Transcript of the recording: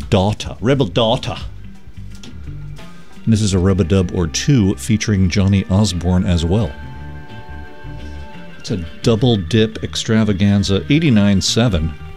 Daughter. Rebel Daughter. And this is a rub-a-dub or two featuring Johnny Osborne as well. It's a double dip extravaganza 89.7.